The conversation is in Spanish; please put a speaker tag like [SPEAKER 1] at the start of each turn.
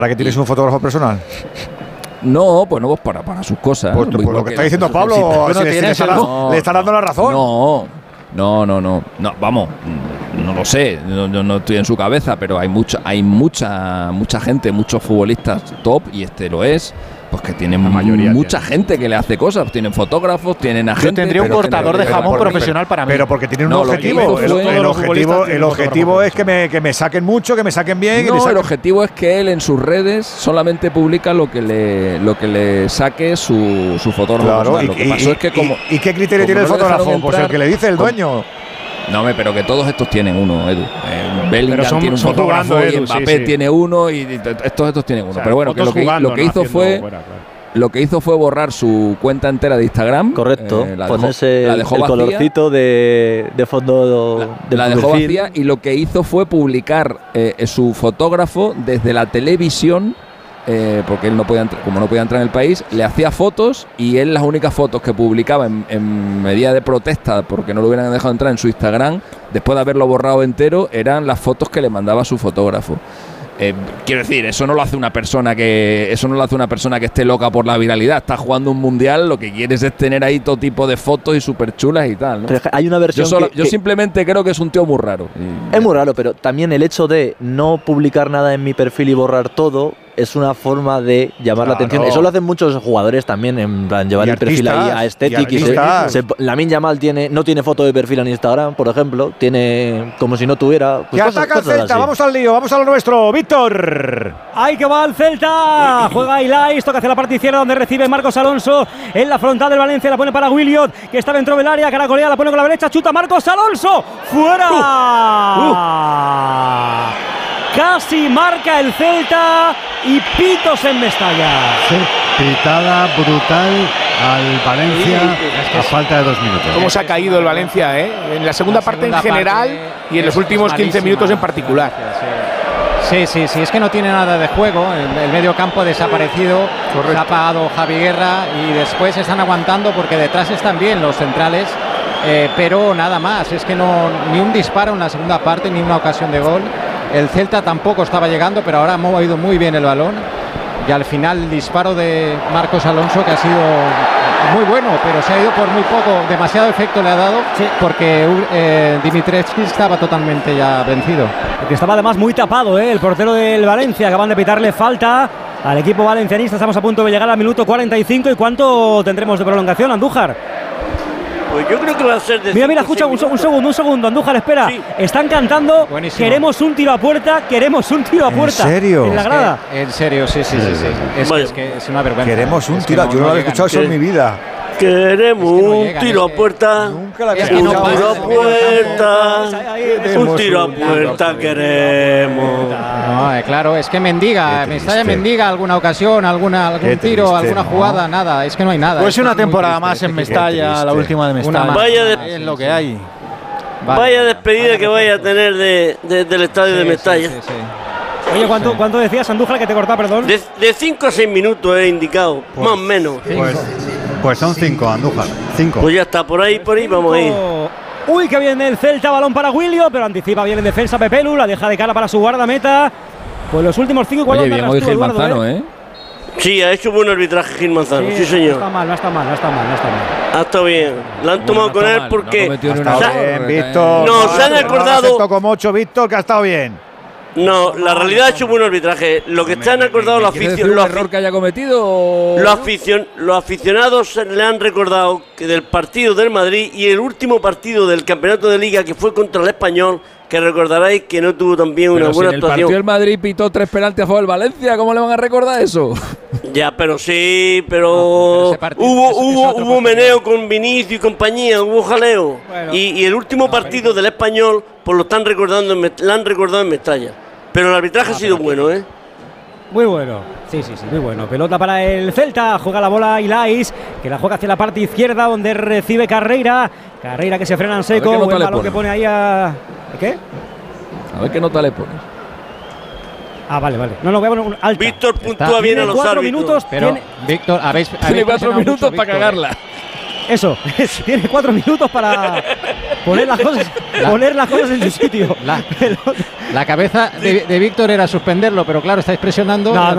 [SPEAKER 1] ¿Para qué tienes un fotógrafo personal?
[SPEAKER 2] No, pues no, para sus cosas.
[SPEAKER 1] Pues lo que está diciendo Pablo, le está dando la razón.
[SPEAKER 2] No, vamos, no lo sé, no estoy en su cabeza, pero hay mucha gente, muchos futbolistas top, y este lo es, pues que tienen mucha gente que le hace cosas, tienen fotógrafos, tienen agentes.
[SPEAKER 3] Yo tendría un cortador de jamón profesional para mí.
[SPEAKER 1] Pero porque tienen un objetivo. El objetivo es que me saquen mucho, que me saquen bien.
[SPEAKER 2] No, el objetivo es que él en sus redes solamente publica lo que le saque su fotógrafo.
[SPEAKER 1] Claro,
[SPEAKER 2] lo que pasó es que
[SPEAKER 1] ¿Y qué criterio tiene el fotógrafo? Pues el que le dice el dueño.
[SPEAKER 2] No, pero que todos estos tienen uno, Edu. Bellingham tiene un fotógrafo,
[SPEAKER 3] jugando,
[SPEAKER 2] y Mbappé tiene uno, y estos tienen uno. O sea, pero bueno, que lo que hizo fue Lo que hizo fue borrar su cuenta entera de Instagram.
[SPEAKER 4] Correcto. Ponerse el colorcito de fondo de
[SPEAKER 2] la dejó vacía, y lo que hizo fue publicar su fotógrafo desde la televisión, porque él no podía como no podía entrar en el país, le hacía fotos, y él las únicas fotos que publicaba en medida de protesta porque no lo hubieran dejado entrar en su Instagram, después de haberlo borrado entero, eran las fotos que le mandaba su fotógrafo. Quiero decir, eso no lo hace una persona que esté loca por la viralidad. Está jugando un mundial, lo que quieres es tener ahí todo tipo de fotos y súper chulas y tal, ¿no?
[SPEAKER 4] Pero hay una versión
[SPEAKER 2] yo simplemente creo que es un tío muy raro.
[SPEAKER 4] Es muy raro, pero también el hecho de no publicar nada en mi perfil y borrar todo es una forma de llamar la atención. Eso lo hacen muchos jugadores también, en plan llevar el perfil ahí a Aesthetic. Lamine Yamal no tiene foto de perfil en Instagram, por ejemplo. Tiene como si no tuviera.
[SPEAKER 1] Pues ataca el Celta, vamos al lío, vamos a lo nuestro. Víctor.
[SPEAKER 5] Ahí que va el Celta. Juega Ilais, toca hacia la parte izquierda donde recibe Marcos Alonso. En la frontal del Valencia la pone para Williot, que está dentro del área. Caracolea, la pone con la derecha, chuta Marcos Alonso. ¡Fuera! Casi marca el Celta y pitos en Mestalla.
[SPEAKER 6] Sí, pitada brutal al Valencia a falta de 2 minutos.
[SPEAKER 3] ¿Cómo se ha caído el Valencia, en la segunda parte en general y en los últimos 15 minutos en particular?
[SPEAKER 7] Sí, es que no tiene nada de juego. El medio campo ha desaparecido. Se ha apagado Javi Guerra y después están aguantando porque detrás están bien los centrales, pero nada más. Es que ni un disparo en la segunda parte, ni una ocasión de gol. El Celta tampoco estaba llegando, pero ahora ha movido muy bien el balón. Y al final el disparo de Marcos Alonso, que ha sido muy bueno, pero se ha ido por muy poco. Demasiado efecto le ha dado, porque Dimitrescu estaba totalmente ya vencido.
[SPEAKER 5] Porque estaba además muy tapado, el portero del Valencia. Acaban de pitarle falta al equipo valencianista. Estamos a punto de llegar al minuto 45. ¿Y cuánto tendremos de prolongación, Andújar?
[SPEAKER 8] Pues yo creo que va a ser de
[SPEAKER 5] Mira, escucha, un segundo, Andújar, espera. Sí. Están cantando, buenísimo. Queremos un tiro a puerta. ¿En serio? En la grada.
[SPEAKER 7] En serio, sí. Es que es una vergüenza.
[SPEAKER 1] Queremos un tiro. Yo no lo había escuchado eso en mi vida.
[SPEAKER 8] Queremos un tiro a puerta.
[SPEAKER 1] Nunca la había escuchado.
[SPEAKER 8] Un tiro a puerta queremos.
[SPEAKER 7] No, claro, es que Mestalla mendiga alguna ocasión, algún tiro, alguna jugada, nada. Es que no hay nada.
[SPEAKER 3] Pues una temporada más en Mestalla, la última de Mestalla.
[SPEAKER 8] Vaya
[SPEAKER 3] es lo que hay.
[SPEAKER 8] Vaya despedida que vaya a tener del estadio de Mestalla.
[SPEAKER 5] Sí. Oye, ¿cuánto decías, Andújar, que te cortaba, perdón?
[SPEAKER 8] De 5 a 6 minutos he indicado, más o menos.
[SPEAKER 6] Pues son 5, Andújar. 5.
[SPEAKER 8] Pues ya está, por ahí vamos a ir.
[SPEAKER 5] Uy, que viene el Celta, balón para Williot, pero anticipa bien en defensa Pepelu, la deja de cara para su guardameta. Pues los últimos 5 igual.
[SPEAKER 2] Oye, bien hoy Gil Manzano,
[SPEAKER 8] Sí, ha hecho buen arbitraje Gil Manzano, sí señor.
[SPEAKER 5] No está mal.
[SPEAKER 8] Ha estado bien. La han tomado con él porque
[SPEAKER 1] bien, Víctor.
[SPEAKER 8] Se han acordado.
[SPEAKER 1] Como 8, Víctor, que ha estado bien.
[SPEAKER 8] No, la realidad ha hecho buen arbitraje. Lo que están acordados los aficionados.
[SPEAKER 2] ¿Un error que haya cometido?
[SPEAKER 8] Los aficionados le han recordado que del partido del Madrid y el último partido del campeonato de Liga, que fue contra el Español, que recordaréis que no tuvo también una buena actuación.
[SPEAKER 2] El partido del Madrid pitó 3 penaltis a favor del Valencia. ¿Cómo le van a recordar eso?
[SPEAKER 8] Ya, pero hubo meneo con Vinicius y compañía, hubo jaleo. Bueno, y el último partido del Español, pues lo están recordando, la han recordado en Mestalla. Pero el arbitraje ha sido bueno,
[SPEAKER 5] Muy bueno, sí, muy bueno. Pelota para el Celta, juega la bola Ilais, que la juega hacia la parte izquierda donde recibe Carreira que se frena en seco, buen balón que pone ahí a... ¿Qué?
[SPEAKER 2] A ver qué nota le pones.
[SPEAKER 5] Vale. No, voy a poner un alta.
[SPEAKER 8] Víctor puntúa bien a los árbitros.
[SPEAKER 5] Minutos,
[SPEAKER 7] pero Víctor, tiene 4
[SPEAKER 2] minutos para cagarla.
[SPEAKER 5] Eso, tiene 4 minutos para poner las cosas en su sitio.
[SPEAKER 7] La cabeza de Víctor era suspenderlo, pero claro, estáis presionando.
[SPEAKER 5] No,